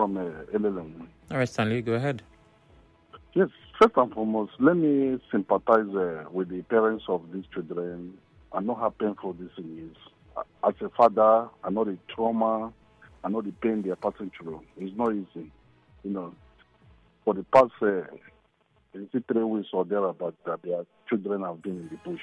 from LLM. All right, Stanley, go ahead. Yes, first and foremost, let me sympathize with the parents of these children. I know how painful this thing is. As a father, I know the trauma, I know the pain they are passing through. It's not easy. For the past 3 weeks or thereabout, that their children have been in the bush.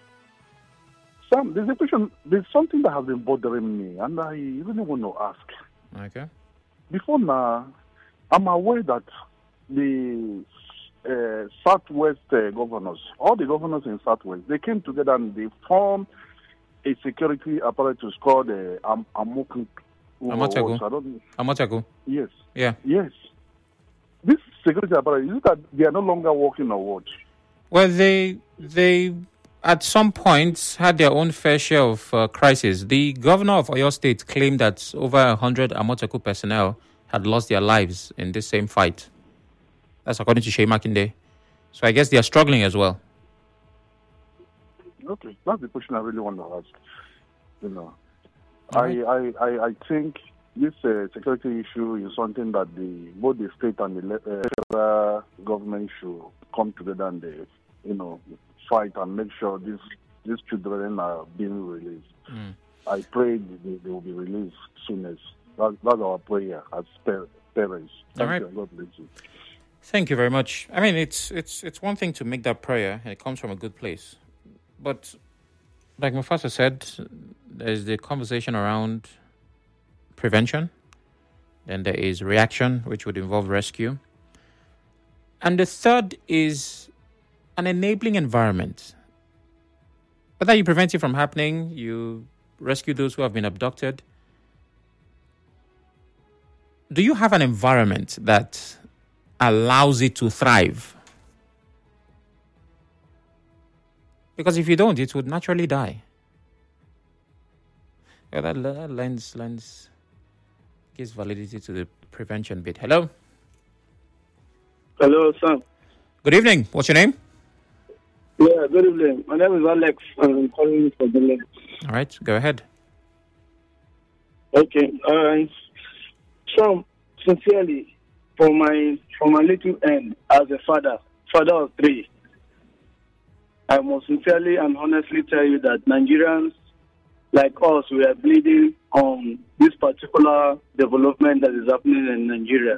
There's something that has been bothering me, and I really want to ask. Okay. Before now, I'm aware that the Southwest governors, all the governors in Southwest, they came together and they formed a security apparatus called Amoku. Amotaku. Yes. Yeah. Yes. This security apparatus, is it that they are no longer working or what? Well, they at some point had their own fair share of crisis. The governor of Oyo State claimed that over 100 Amotaku personnel had lost their lives in this same fight. That's according to Shea Makinde. So I guess they are struggling as well. Okay, that's the question I really want to ask. I think this security issue is something that both the state and the federal government should come together and fight and make sure these children are being released. I pray they will be released soonest. That's our prayer as parents. Thank you. God bless you. Thank you very much. I mean, it's one thing to make that prayer, and it comes from a good place. But like Mufasa said, there's the conversation around prevention. Then there is reaction, which would involve rescue. And the third is an enabling environment. Whether you prevent it from happening, you rescue those who have been abducted. Do you have an environment that allows it to thrive? Because if you don't, it would naturally die. Yeah, that lens gives validity to the prevention bit. Hello? Hello, Sam. Good evening. What's your name? Yeah, good evening. My name is Alex, and I'm calling you from Berlin. All right, go ahead. Okay. So, sincerely, from my little end, as a father of 3, I must sincerely and honestly tell you that Nigerians like us, we are bleeding on this particular development that is happening in Nigeria.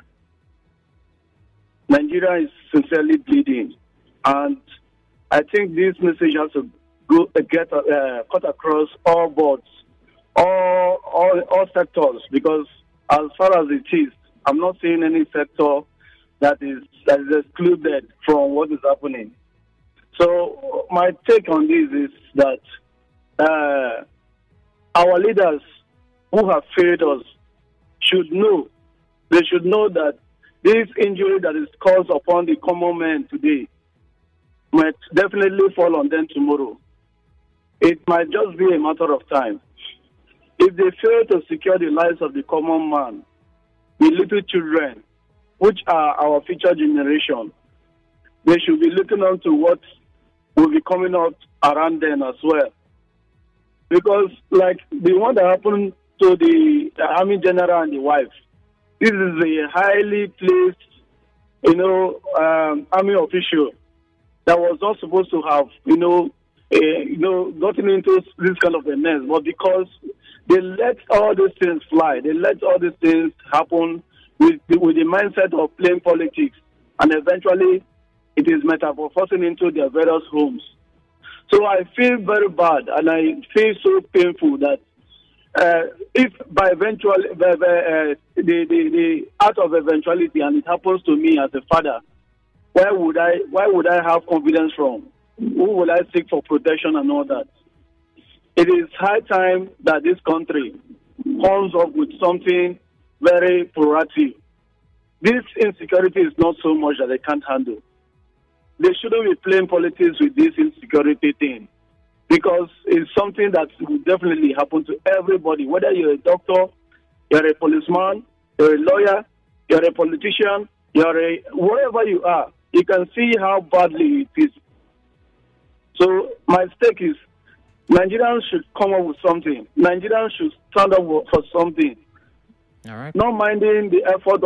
Nigeria is sincerely bleeding, and I think this message has to get cut across all boards, all sectors, because as far as it is, I'm not seeing any sector that is excluded from what is happening. So my take on this is that our leaders who have failed us should know. They should know that this injury that is caused upon the common man today might definitely fall on them tomorrow. It might just be a matter of time. If they fail to secure the lives of the common man, the little children, which are our future generation, they should be looking on to what will be coming out around them as well. Because, like the one that happened to the Army General and the wife, this is a highly placed, Army official that was not supposed to have, gotten into this kind of a mess. But because they let all these things fly, they let all these things happen with the mindset of playing politics, and eventually it is metamorphosing into their various homes. So I feel very bad, and I feel so painful that if by the out of eventuality, and it happens to me as a father, why would I have confidence from? Who will I seek for protection and all that? It is high time that this country comes up with something very proactive. This insecurity is not so much that they can't handle. They shouldn't be playing politics with this insecurity thing, because it's something that will definitely happen to everybody, whether you're a doctor, you're a policeman, you're a lawyer, you're a politician, wherever you are, you can see how badly it is. So my stake is Nigerians should come up with something. Nigerians should stand up for something. All right. Not minding the effort